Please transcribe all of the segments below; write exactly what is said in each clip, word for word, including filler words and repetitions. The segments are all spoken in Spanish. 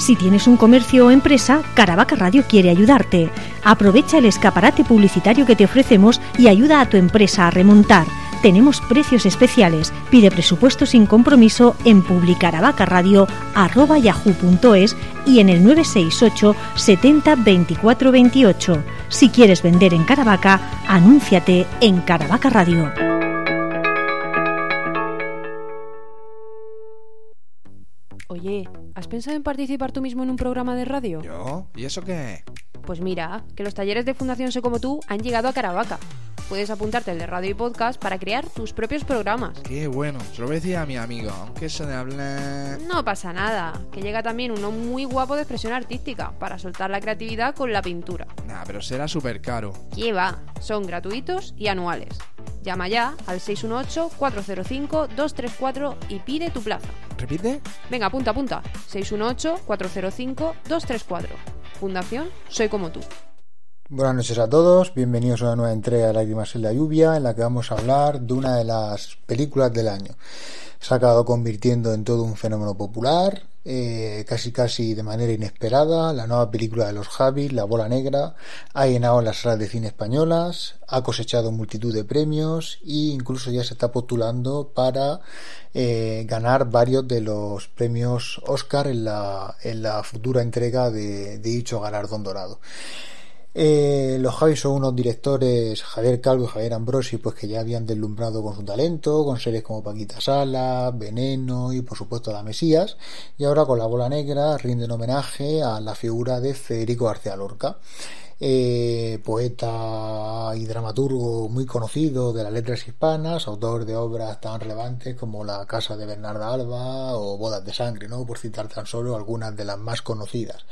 Si tienes un comercio o empresa, Caravaca Radio quiere ayudarte. Aprovecha el escaparate publicitario que te ofrecemos y ayuda a tu empresa a remontar. Tenemos precios especiales. Pide presupuesto sin compromiso en publicaravacaradio arroba yahoo punto es y en el nueve seis ocho setenta veinticuatro veintiocho. Si quieres vender en Caravaca, anúnciate en Caravaca Radio. Oye, ¿has pensado en participar tú mismo en un programa de radio? ¿Yo? ¿Y eso qué? Pues mira, que los talleres de Fundación Sé Como Tú han llegado a Caravaca. Puedes apuntarte al de radio y podcast para crear tus propios programas. Qué bueno, se lo voy a decir a mi amigo, aunque se le habla... No pasa nada, que llega también uno muy guapo de expresión artística, para soltar la creatividad con la pintura. Nah, pero será súper caro. ¿Qué va? Son gratuitos y anuales. Llama ya al seis uno ocho, cuatro cero cinco, dos tres cuatro y pide tu plaza. ¿Repite? Venga, apunta, apunta. seis uno ocho, cuatro cero cinco, dos tres cuatro. Fundación Soy Como Tú. Buenas noches a todos, bienvenidos a una nueva entrega de Lágrimas en la Lluvia, en la que vamos a hablar de una de las películas del año. Se ha acabado convirtiendo en todo un fenómeno popular, eh, casi casi de manera inesperada. La nueva película de los Javis, La Bola Negra, ha llenado las salas de cine españolas, ha cosechado multitud de premios e incluso ya se está postulando para eh, ganar varios de los premios Oscar en la, en la futura entrega de, de dicho galardón dorado. Eh, los Javis son unos directores, Javier Calvo y Javier Ambrosi, pues que ya habían deslumbrado con su talento, con series como Paquita Salas, Veneno y por supuesto La Mesías, y ahora con La Bola Negra rinden homenaje a la figura de Federico García Lorca, eh, poeta y dramaturgo muy conocido de las letras hispanas, autor de obras tan relevantes como La Casa de Bernarda Alba o Bodas de Sangre, ¿no?, por citar tan solo algunas de las más conocidas.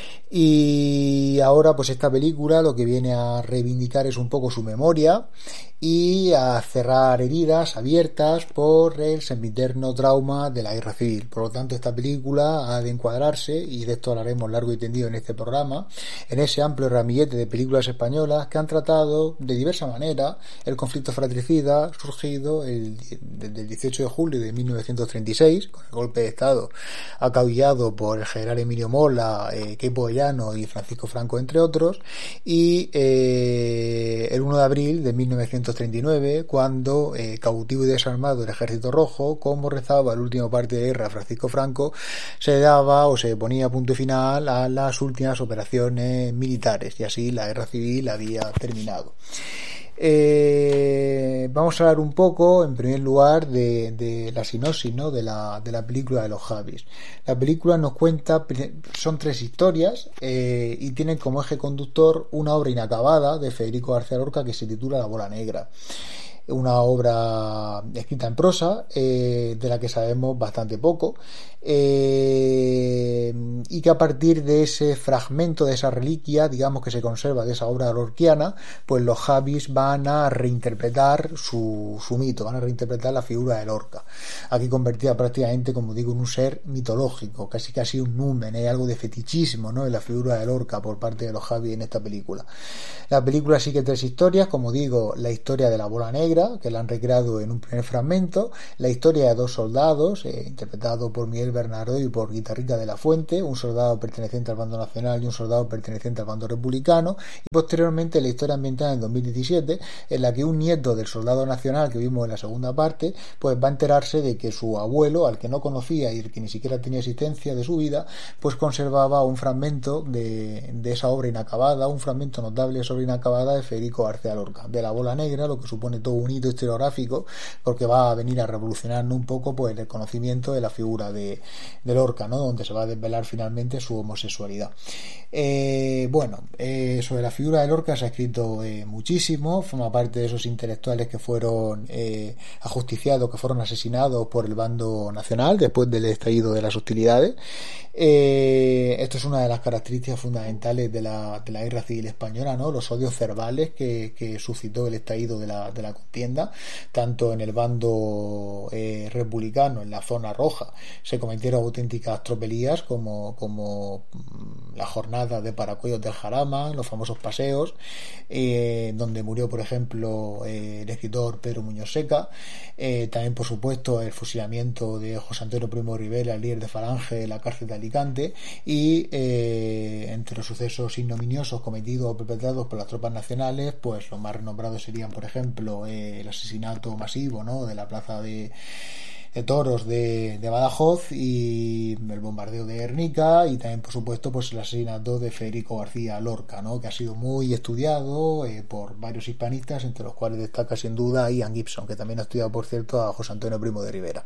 Y ahora pues esta película lo que viene a reivindicar es un poco su memoria y a cerrar heridas abiertas por el sempiterno trauma de la guerra civil. Por lo tanto, esta película ha de encuadrarse, y de esto hablaremos largo y tendido en este programa, en ese amplio ramillete de películas españolas que han tratado de diversa manera el conflicto fratricida surgido el, desde el dieciocho de julio de mil novecientos treinta y seis, con el golpe de Estado acaudillado por el general Emilio Mola, eh, Queipo Llano y Francisco Franco, entre otros, y eh, el uno de abril de mil novecientos treinta y nueve, cuando eh, cautivo y desarmado el Ejército Rojo, como rezaba el último parte de guerra Francisco Franco, se daba o se ponía punto final a las últimas operaciones militares, y así la guerra civil había terminado. Eh, vamos a hablar un poco, en primer lugar, de, de la sinopsis, ¿no?, de la, de la película de los Javis. La película nos cuenta, son tres historias eh, y tienen como eje conductor una obra inacabada de Federico García Lorca que se titula La Bola Negra. Una obra escrita en prosa, eh, de la que sabemos bastante poco, eh, y que a partir de ese fragmento, de esa reliquia, digamos, que se conserva de esa obra lorquiana, pues los Javis van a reinterpretar su, su mito, van a reinterpretar la figura de Lorca, aquí convertida prácticamente, como digo, en un ser mitológico, casi casi un numen, hay algo de fetichismo, ¿no?, en la figura de Lorca por parte de los Javis en esta película. La película sigue tres historias, como digo, la historia de la Bola Negra, que la han recreado en un primer fragmento, la historia de dos soldados, eh, interpretado por Miguel Bernardo y por Guitarrita de la Fuente, un soldado perteneciente al bando nacional y un soldado perteneciente al bando republicano, y posteriormente la historia ambientada en dos mil diecisiete, en la que un nieto del soldado nacional que vimos en la segunda parte, pues va a enterarse de que su abuelo, al que no conocía y el que ni siquiera tenía existencia de su vida, pues conservaba un fragmento de, de esa obra inacabada, un fragmento notable sobre inacabada de Federico García Lorca, de La Bola Negra, lo que supone todo un hito historiográfico, porque va a venir a revolucionar un poco pues el conocimiento de la figura de, de Lorca, ¿no?, donde se va a desvelar finalmente su homosexualidad. Eh, bueno, eh, sobre la figura de Lorca se ha escrito eh, muchísimo, forma parte de esos intelectuales que fueron eh, ajusticiados, que fueron asesinados por el bando nacional después del estallido de las hostilidades. Eh, esto es una de las características fundamentales de la, de la guerra civil española, ¿no?, los odios verbales que, que suscitó el estallido de la, de la contienda, tanto en el bando eh, republicano, en la zona roja, se cometieron auténticas tropelías como, como la jornada de Paracuellos del Jarama, los famosos paseos, eh, donde murió, por ejemplo, eh, el escritor Pedro Muñoz Seca, eh, también, por supuesto, el fusilamiento de José Antonio Primo de Rivera, el líder de Falange, en la cárcel de Alicante, y eh, entre los sucesos ignominiosos cometidos o perpetrados por las tropas nacionales, pues los más renombrados serían, por ejemplo, eh, el asesinato masivo, ¿no?, de la plaza de de toros de, de Badajoz, y el bombardeo de Guernica, y también por supuesto pues el asesinato de Federico García Lorca, ¿no?, que ha sido muy estudiado eh, por varios hispanistas, entre los cuales destaca sin duda Ian Gibson, que también ha estudiado por cierto a José Antonio Primo de Rivera.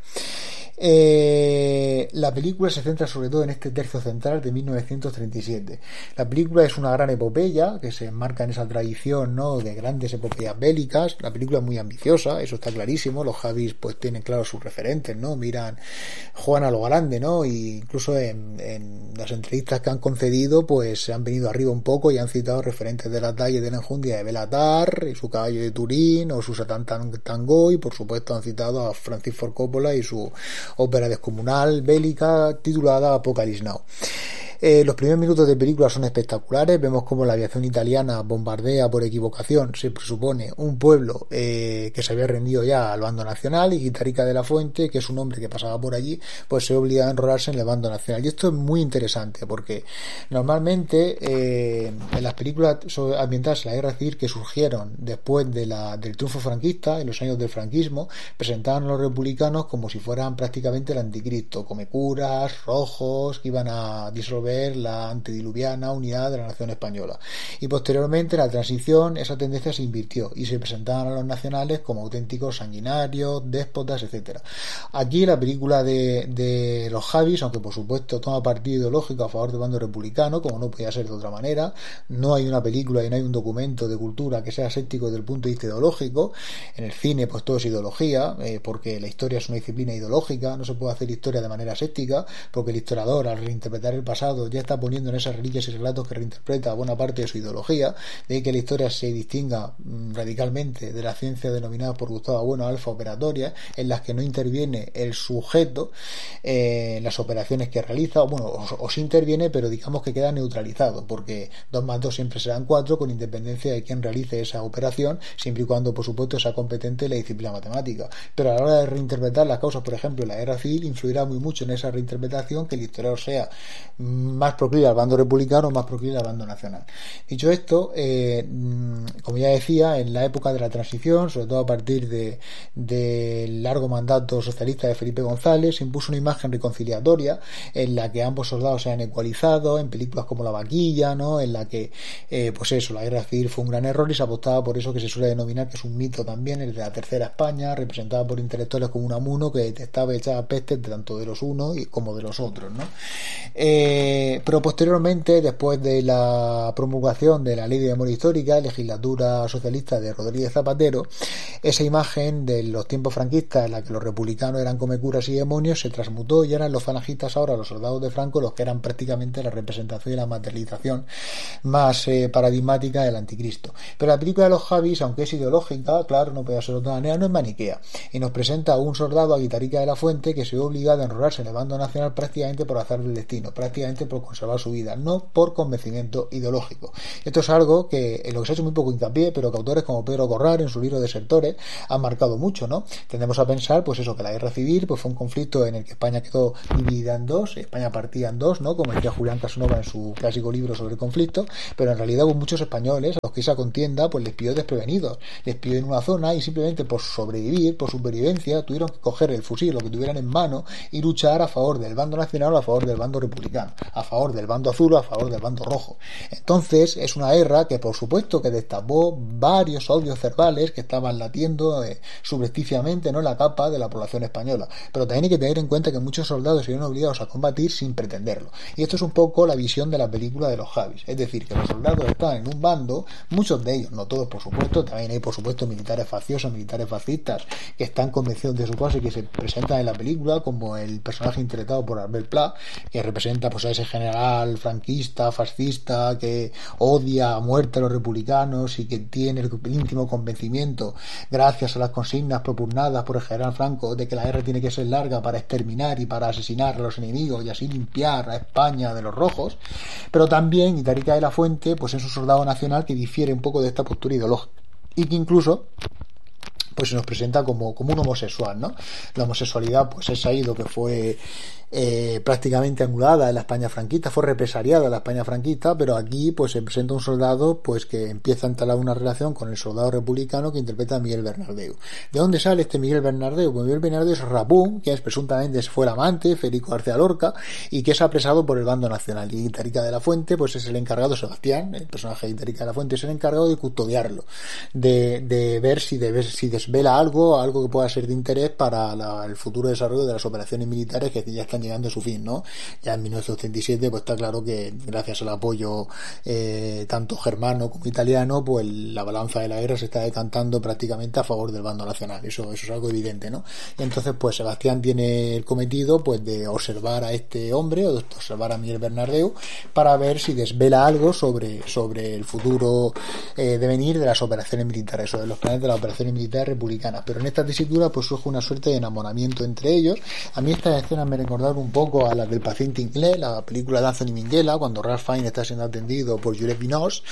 Eh, la película se centra sobre todo en este tercio central de mil novecientos treinta y siete. La película es una gran epopeya que se enmarca en esa tradición, ¿no?, de grandes epopeyas bélicas. La película es muy ambiciosa, eso está clarísimo. Los Javis pues tienen claro sus referentes, ¿no? Miran, juegan a lo grande, ¿no? Y incluso en, en las entrevistas que han concedido pues se han venido arriba un poco y han citado referentes de la talla y de la enjundia de Belatar y su Caballo de Turín o su Satán Tango, y por supuesto han citado a Francis Ford Coppola y su ópera descomunal bélica titulada Apocalypse Now. Eh, los primeros minutos de película son espectaculares. Vemos cómo la aviación italiana bombardea por equivocación, se presupone, un pueblo eh, que se había rendido ya al bando nacional, y Guitarrica de la Fuente, que es un hombre que pasaba por allí, pues se obliga a enrolarse en el bando nacional. Y esto es muy interesante porque normalmente eh, en las películas ambientadas en la guerra civil que surgieron después de la, del triunfo franquista, en los años del franquismo, presentaban a los republicanos como si fueran prácticamente el anticristo, comecuras, rojos, que iban a disolver la antediluviana unidad de la nación española. Y posteriormente, en la transición, esa tendencia se invirtió y se presentaban a los nacionales como auténticos sanguinarios, déspotas, etcétera. Aquí la película de, de los Javis, aunque por supuesto toma partido ideológico a favor del bando republicano, como no podía ser de otra manera, no hay una película y no hay un documento de cultura que sea aséptico desde el punto de vista ideológico. En el cine pues todo es ideología, eh, porque la historia es una disciplina ideológica, no se puede hacer historia de manera aséptica, porque el historiador, al reinterpretar el pasado, ya está poniendo en esas reliquias y relatos que reinterpreta buena parte de su ideología. De ahí que la historia se distinga mmm, radicalmente de la ciencia denominada por Gustavo Bueno alfa operatoria, en las que no interviene el sujeto eh, en las operaciones que realiza, o bueno, o, o sí interviene, pero digamos que queda neutralizado, porque dos más dos siempre serán cuatro, con independencia de quien realice esa operación, siempre y cuando por supuesto sea competente en la disciplina matemática. Pero a la hora de reinterpretar las causas, por ejemplo, en la guerra civil, influirá muy mucho en esa reinterpretación que el historiador sea mmm, más proclive al bando republicano, más proclive al bando nacional. Dicho esto, eh, como ya decía, en la época de la transición, sobre todo a partir de del largo mandato socialista de Felipe González, se impuso una imagen reconciliatoria en la que ambos soldados se han ecualizado, en películas como La Vaquilla, ¿no?, en la que eh, pues eso, la guerra civil fue un gran error y se apostaba por eso que se suele denominar, que es un mito también, el de la Tercera España, representada por intelectuales como Unamuno, que detestaba y echaba pestes tanto de los unos como de los otros, ¿no? Eh, pero posteriormente, después de la promulgación de la Ley de Memoria Histórica, legislatura socialista de Rodríguez Zapatero, esa imagen de los tiempos franquistas en la que los republicanos eran comecuras y demonios se transmutó, y eran los falangistas ahora, los soldados de Franco, los que eran prácticamente la representación y la materialización más eh, paradigmática del anticristo. Pero la película de los Javis, aunque es ideológica, claro, no puede ser de otra manera, no es maniquea, y nos presenta a un soldado, a Guitarrica de la Fuente, que se ve obligado a enrolarse en el bando nacional prácticamente por azar del destino, prácticamente por conservar su vida, no por convencimiento ideológico. Esto es algo que en lo que se ha hecho muy poco hincapié, pero que autores como Pedro Corral en su libro Desertores han marcado mucho, ¿no? Tendemos a pensar, pues eso, que la guerra civil pues fue un conflicto en el que España quedó dividida en dos, España partía en dos, ¿no?, como decía Julián Casanova en su clásico libro sobre el conflicto, pero en realidad hubo muchos españoles a los que esa contienda pues les pilló desprevenidos, les pilló en una zona y simplemente por sobrevivir, por supervivencia, tuvieron que coger el fusil, lo que tuvieran en mano, y luchar a favor del bando nacional o a favor del bando republicano, a favor del bando azul o a favor del bando rojo. Entonces es una guerra que por supuesto que destapó varios odios cervales que estaban latiendo eh, subrepticiamente, ¿no?, en la capa de la población española, pero también hay que tener en cuenta que muchos soldados se vieron obligados a combatir sin pretenderlo, y esto es un poco la visión de la película de los Javis, es decir, que los soldados están en un bando, muchos de ellos, no todos por supuesto, también hay por supuesto militares facciosos, militares fascistas que están convencidos de su cosa y que se presentan en la película, como el personaje interpretado por Albert Pla, que representa pues a ese general franquista, fascista, que odia a muerte a los republicanos y que tiene el íntimo convencimiento, gracias a las consignas propugnadas por el general Franco, de que la guerra tiene que ser larga para exterminar y para asesinar a los enemigos y así limpiar a España de los rojos. Pero también Guitarrica de la Fuente pues es un soldado nacional que difiere un poco de esta postura ideológica y que incluso pues se nos presenta como, como un homosexual, ¿no? La homosexualidad pues es ahí lo que fue eh, prácticamente anulada en la España franquista, fue represaliada en la España franquista, pero aquí pues se presenta un soldado pues que empieza a entablar una relación con el soldado republicano que interpreta a Miguel Bernardeu. ¿De dónde sale este Miguel Bernardeu? Pues Miguel Bernardeu es Rapún, que es presuntamente fue el amante, Federico García Lorca, y que es apresado por el bando nacional. Y Itarica de la Fuente pues es el encargado, Sebastián, el personaje de Itarica de la Fuente, es el encargado de custodiarlo, de, de ver si, de ver si desvela algo, algo que pueda ser de interés para la, el futuro desarrollo de las operaciones militares que ya están llegando a su fin, ¿no? Ya en mil novecientos treinta y siete pues está claro que gracias al apoyo eh, tanto germano como italiano, pues la balanza de la guerra se está decantando prácticamente a favor del bando nacional. Eso, eso es algo evidente, ¿no? Y entonces pues Sebastián tiene el cometido pues de observar a este hombre o de observar a Miguel Bernardeu para ver si desvela algo sobre, sobre el futuro eh, devenir de las operaciones militares, sobre los planes de las operaciones militares republicanas. Pero en esta tesitura pues surge una suerte de enamoramiento entre ellos. A mí estas escenas me recordaron un poco a las del paciente inglés, la película de Anthony Minghella, cuando Ralph Fiennes está siendo atendido por Juliette Binoche,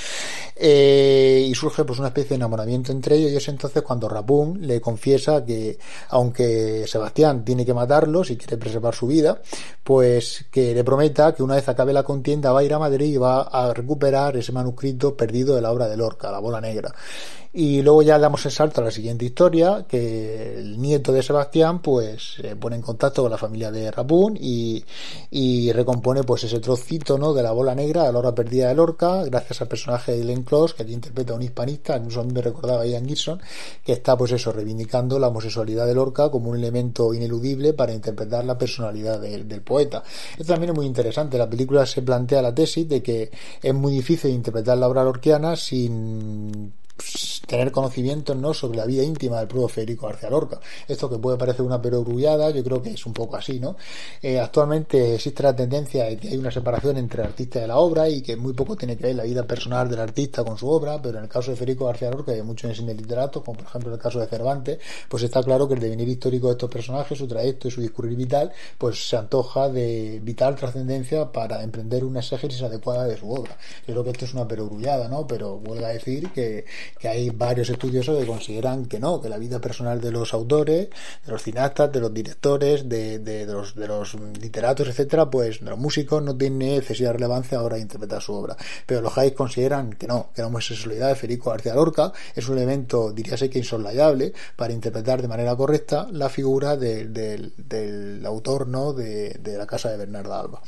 eh, y surge pues una especie de enamoramiento entre ellos, y es entonces cuando Rapún le confiesa que aunque Sebastián tiene que matarlo si quiere preservar su vida, pues que le prometa que una vez acabe la contienda va a ir a Madrid y va a recuperar ese manuscrito perdido de la obra de Lorca, La bola negra. Y luego ya damos el salto a la siguiente historia, que el nieto de Sebastián pues se pone en contacto con la familia de Rapún y, y recompone pues ese trocito, ¿no?, de La bola negra, de la obra perdida de Lorca, gracias al personaje de Glenn Close, que allí interpreta a un hispanista, incluso a mí me recordaba a Ian Gibson, que está pues eso, reivindicando la homosexualidad de Lorca como un elemento ineludible para interpretar la personalidad de, del poeta. Esto también es muy interesante. La película se plantea la tesis de que es muy difícil interpretar la obra lorquiana sin tener conocimientos, ¿no?, sobre la vida íntima del propio Federico García Lorca. Esto que puede parecer una perogrullada, yo creo que es un poco así, ¿no? Eh, actualmente existe la tendencia de que hay una separación entre el artista y la obra y que muy poco tiene que ver la vida personal del artista con su obra, pero en el caso de Federico García Lorca y muchos en el literato, como por ejemplo en el caso de Cervantes, pues está claro que el devenir histórico de estos personajes, su trayecto y su discurrir vital, pues se antoja de vital trascendencia para emprender una exégesis adecuada de su obra. Yo creo que esto es una perogrullada, ¿no? Pero vuelvo a decir que, que hay varios estudiosos que consideran que no, que la vida personal de los autores, de los cineastas, de los directores, de, de, de, los, de los literatos, etcétera, pues de los músicos no tiene excesiva relevancia a la hora de interpretar su obra. Pero los Hayes consideran que no, que la homosexualidad de Federico García Lorca es un elemento, diríase que insoslayable, para interpretar de manera correcta la figura de, de, del autor, ¿no?, de, de La casa de Bernarda Alba.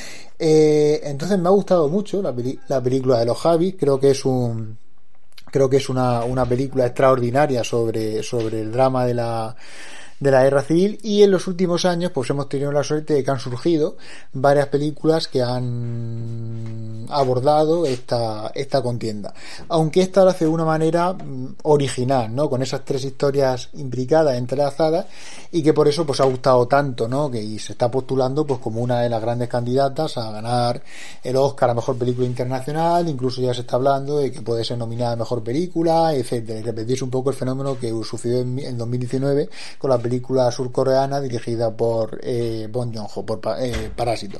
Eh, entonces me ha gustado mucho la, la película de los Javis. Creo que es un Creo que es una, una película extraordinaria sobre, sobre el drama de la, de la guerra civil, y en los últimos años pues hemos tenido la suerte de que han surgido varias películas que han abordado esta, esta contienda, aunque esta lo hace de una manera mm, original, ¿no?, con esas tres historias imbricadas, entrelazadas, y que por eso pues ha gustado tanto, ¿no?, que y se está postulando pues como una de las grandes candidatas a ganar el Oscar a mejor película internacional. Incluso ya se está hablando de que puede ser nominada a mejor película, etcétera, y repetirse un poco el fenómeno que sucedió en, en dos mil diecinueve con la película surcoreana dirigida por eh, Bong Joon-ho, por eh, Parásito.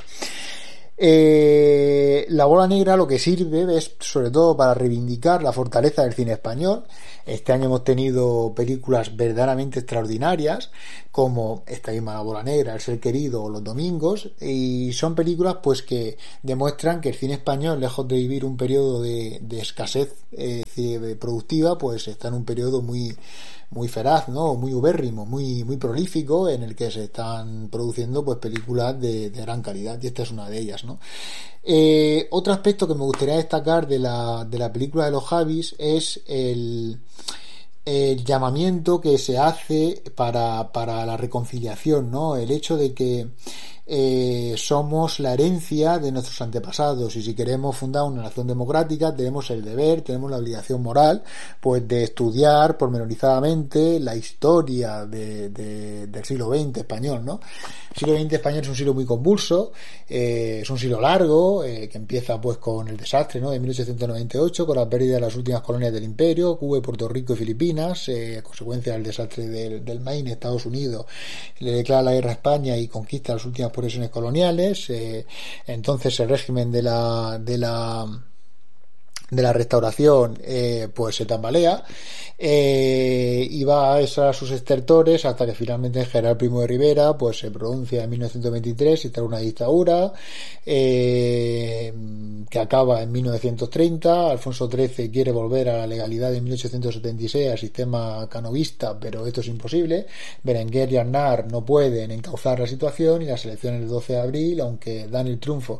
Eh, La bola negra lo que sirve es sobre todo para reivindicar la fortaleza del cine español. Este año hemos tenido películas verdaderamente extraordinarias como esta misma La bola negra, El ser querido o Los domingos, y son películas pues que demuestran que el cine español, lejos de vivir un periodo de, de escasez eh, productiva, pues está en un periodo muy muy feraz, ¿no?, muy ubérrimo, muy muy prolífico, en el que se están produciendo pues películas de, de gran calidad, y esta es una de ellas, ¿no? Eh, otro aspecto que me gustaría destacar de la, de la película de los Javis es el el llamamiento que se hace para, para la reconciliación, ¿no? El hecho de que eh, somos la herencia de nuestros antepasados, y si queremos fundar una nación democrática tenemos el deber, tenemos la obligación moral pues de estudiar pormenorizadamente la historia de, de, del siglo veinte español, ¿no? El siglo veinte español es un siglo muy convulso, eh, es un siglo largo, eh, que empieza pues con el desastre, ¿no?, de mil ochocientos noventa y ocho, con la pérdida de las últimas colonias del imperio, Cuba, Puerto Rico y Filipinas, eh, a consecuencia del desastre del, del Maine. Estados Unidos le declara la guerra a España y conquista las últimas posesiones coloniales. Eh, entonces el régimen de la de la de la restauración eh, pues se tambalea eh, y va a, esa, a sus estertores hasta que finalmente General Primo de Rivera pues se pronuncia en mil novecientos veintitrés y trae una dictadura eh, que acaba en mil novecientos treinta. Alfonso trece quiere volver a la legalidad de mil ochocientos setenta y seis al sistema canovista, pero esto es imposible. Berenguer y Aznar no pueden encauzar la situación y las elecciones del doce de abril, aunque dan el triunfo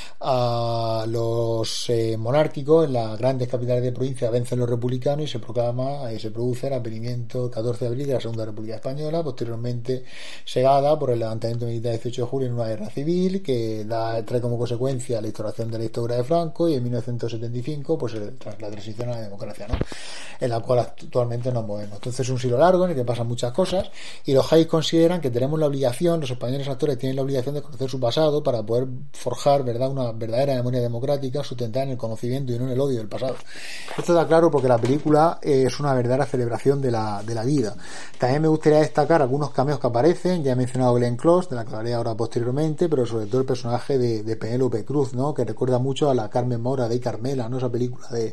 a los eh, monárquicos en las grandes capitales de provincia, vencen los republicanos y se proclama y se produce el advenimiento catorce de abril de la Segunda República Española, posteriormente segada por el levantamiento militar del dieciocho de julio en una guerra civil que da, trae como consecuencia la instauración de la dictadura de Franco y en mil novecientos setenta y cinco pues el, la transición a la democracia, ¿no? En la cual actualmente nos movemos. Entonces es un siglo largo en el que pasan muchas cosas y los Hayes consideran que tenemos la obligación, los españoles actores tienen la obligación de conocer su pasado para poder forjar, ¿verdad?, una verdadera memoria democrática sustentada en el conocimiento y no en el odio del pasado. Esto está claro porque la película es una verdadera celebración de la, de la vida. También me gustaría destacar algunos cameos que aparecen. Ya he mencionado a Glenn Close, de la que hablaré ahora posteriormente, pero sobre todo el personaje de, de Penélope Cruz, ¿no?, que recuerda mucho a la Carmen Mora de Carmela, ¿no?, esa película de,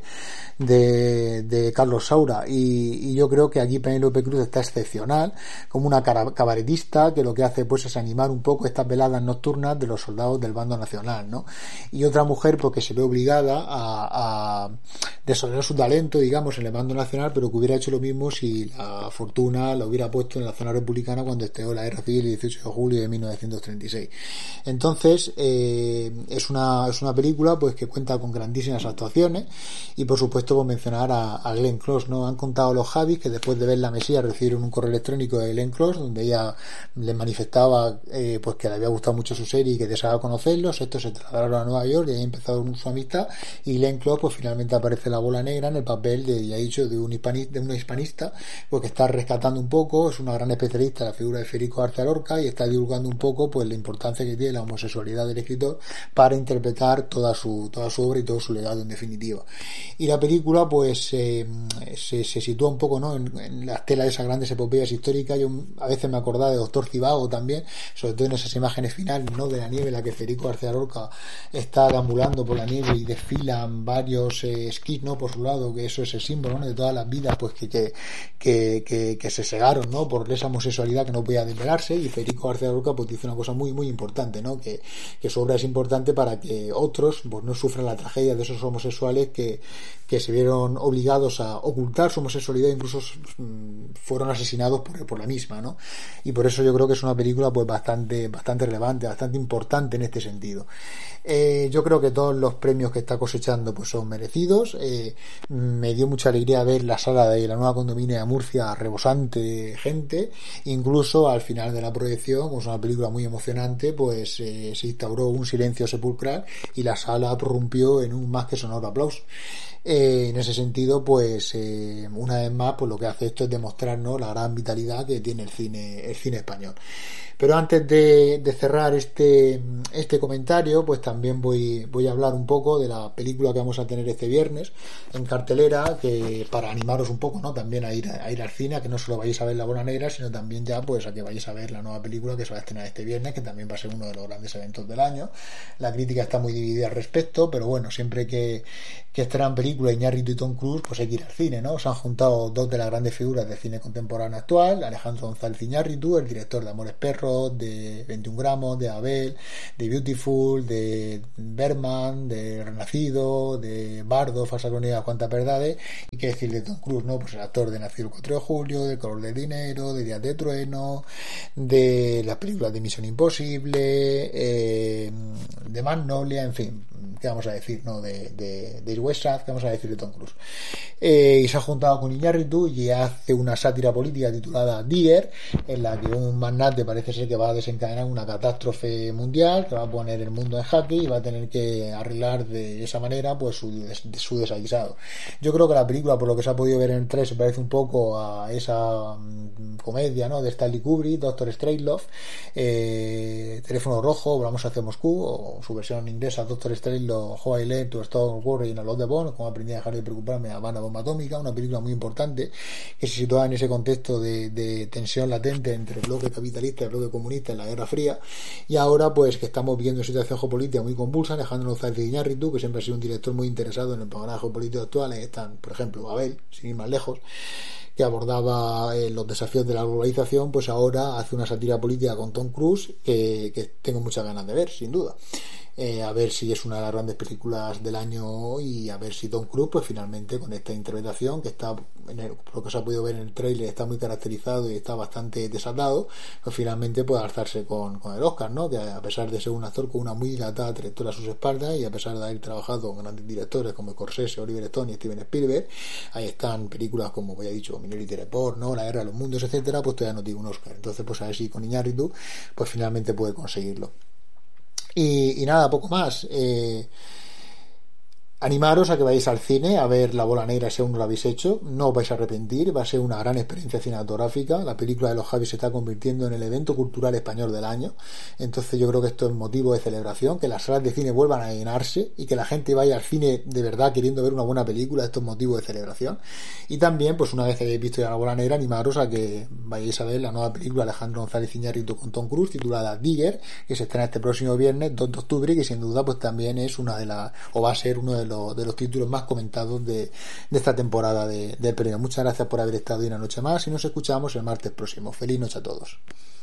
de, de Carlos Saura, y, y yo creo que aquí Penélope Cruz está excepcional como una cabaretista que lo que hace pues es animar un poco estas veladas nocturnas de los soldados del bando nacional, ¿no? Y otra mujer porque se ve obligada a, a desarrollar su talento, digamos, en el bando nacional, pero que hubiera hecho lo mismo si la fortuna la hubiera puesto en la zona republicana cuando estalló la guerra civil el dieciocho de julio de mil novecientos treinta y seis. Entonces eh, es una es una película pues que cuenta con grandísimas actuaciones y por supuesto por mencionar a, a Glenn Close, ¿no? Han contado los Javis que después de ver La Mesía recibieron un correo electrónico de Glenn Close donde ella les manifestaba eh, pues que le había gustado mucho su serie y que deseaba conocerlos. Estos se trasladaron a Nueva York y ahí empezó su amistad y Glenn Close pues finalmente aparece la bola negra en el papel de, ya he dicho, de un hispanista, de una hispanista pues que está rescatando un poco, es una gran especialista en la figura de Federico García Lorca y está divulgando un poco pues la importancia que tiene la homosexualidad del escritor para interpretar toda su toda su obra y todo su legado en definitiva. Y la película pues eh, se, se sitúa un poco, ¿no?, en, en las telas de esas grandes epopeyas históricas. Yo a veces me acordaba de Doctor Cibago también, sobre todo en esas imágenes finales, ¿no?, de la nieve en la que Federico García Lorca está deambulando por la nieve y desfilan varios eh, esquís, ¿no?, por su lado, que eso es el símbolo, ¿no?, de todas las vidas pues que, que, que, que, que se cegaron, ¿no?, por esa homosexualidad que no podía desvelarse. Y Federico García Lorca pues dice una cosa muy muy importante, ¿no?, que, que su obra es importante para que otros pues no sufran la tragedia de esos homosexuales que, que se vieron obligados a ocultar su homosexualidad, incluso mmm, fueron asesinados por, por la misma, ¿no? Y por eso yo creo que es una película pues bastante bastante relevante, bastante importante en este sentido. Eh, yo creo que todos los premios que está cosechando pues son merecidos. Eh, me dio mucha alegría ver la sala de la nueva condominia de Murcia rebosante de gente, incluso al final de la proyección, como es una película muy emocionante, pues eh, se instauró un silencio sepulcral y la sala prorrumpió en un más que sonoro aplauso. Eh, en ese sentido pues eh, una vez más pues lo que hace esto es demostrarnos la gran vitalidad que tiene el cine el cine español. Pero antes de, de cerrar este este comentario pues también voy voy a hablar un poco de la película que vamos a tener este viernes en cartelera, que para animaros un poco, ¿no?, también a ir a, a ir al cine, a que no solo vayáis a ver La Bola Negra, sino también ya pues a que vayáis a ver la nueva película que se va a estrenar este viernes, que también va a ser uno de los grandes eventos del año. La crítica está muy dividida al respecto, pero bueno, siempre que que estrenan películas Iñárritu y Tom Cruise, pues hay que ir al cine, ¿no? Se han juntado dos de las grandes figuras del cine contemporáneo actual, Alejandro González Iñárritu, el director de Amores Perros, de veintiún gramos, de Abel, de Beautiful, de Berman, de Renacido, de Bardo, Falsa Crónica, Cuántas Verdades, y qué decir de Tom Cruise, ¿no? Pues el actor de Nacido el cuatro de julio, de Color del Dinero, de Días de Trueno, de las películas de Misión Imposible, eh, de Magnolia, en fin, ¿qué vamos a decir, no? De, de, de Westrat, ¿qué vamos a decir de Tom Cruise? Eh, y se ha juntado con Iñárritu y hace una sátira política titulada Deer, en la que un magnate parece ser que va a desencadenar una catástrofe mundial, que va a poner el mundo en jaque y va a tener que arreglar de esa manera pues su, de, su desaguisado. Yo creo que la película, por lo que se ha podido ver en el trailer, se parece un poco a esa um, comedia, ¿no?, de Stanley Kubrick, Doctor Strangelove, eh, Teléfono Rojo, Volamos hacia Moscú, o su versión inglesa Doctor Strangelove ejemplo, How I Learned to Stop Worrying a Lot de Bond, como aprendí a dejar de preocuparme a Habana Bomba Atómica, una película muy importante que se situaba en ese contexto de, de tensión latente entre el bloque capitalista y el bloque comunista en la Guerra Fría, y ahora pues que estamos viendo una situación geopolítica muy convulsa. Alejandro González Iñárritu, que siempre ha sido un director muy interesado en el panorama geopolítico actual, están, por ejemplo, Babel, sin ir más lejos, que abordaba eh, los desafíos de la globalización, pues ahora hace una sátira política con Tom Cruise que, que tengo muchas ganas de ver, sin duda. Eh, a ver si es una de las grandes películas del año y a ver si Tom Cruise pues finalmente con esta interpretación que está en el, por lo que se ha podido ver en el tráiler, está muy caracterizado y está bastante desatado, pues finalmente puede alzarse con, con el Oscar, ¿no? Que a pesar de ser un actor con una muy dilatada trayectoria a sus espaldas y a pesar de haber trabajado con grandes directores como Scorsese, Oliver Stone y Steven Spielberg, ahí están películas como ya he dicho Minority Report, ¿no? La Guerra de los Mundos, etcétera, pues todavía no tiene un Oscar. Entonces pues a ver si con Iñárritu pues finalmente puede conseguirlo. Y, y nada, poco más. Eh, animaros a que vayáis al cine a ver La Bola Negra si aún no lo habéis hecho. No os vais a arrepentir, va a ser una gran experiencia cinematográfica. La película de los Javis se está convirtiendo en el evento cultural español del año. Entonces yo creo que esto es motivo de celebración, que las salas de cine vuelvan a llenarse y que la gente vaya al cine de verdad queriendo ver una buena película. Esto es motivo de celebración. Y también, pues una vez que hayáis visto ya La Bola Negra, animaros a que vayáis a ver la nueva película de Alejandro González Iñárritu con Tom Cruise, titulada Digger, que se estrena este próximo viernes dos de octubre, y que sin duda pues también es una de las, o va a ser uno de los, de los títulos más comentados de, de esta temporada de, de premio. Muchas gracias por haber estado hoy una noche más y nos escuchamos el martes próximo. Feliz noche a todos.